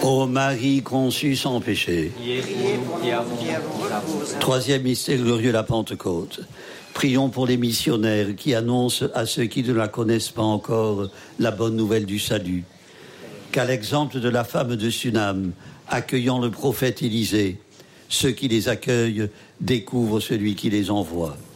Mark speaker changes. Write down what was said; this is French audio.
Speaker 1: Ô Marie conçue sans péché.
Speaker 2: Priez pour nous qui avons recours.
Speaker 1: Troisième mystère glorieux, la Pentecôte. Prions pour les missionnaires qui annoncent à ceux qui ne la connaissent pas encore la bonne nouvelle du salut. Qu'à l'exemple de la femme de Sunam, accueillant le prophète Élisée, ceux qui les accueillent découvrent celui qui les envoie.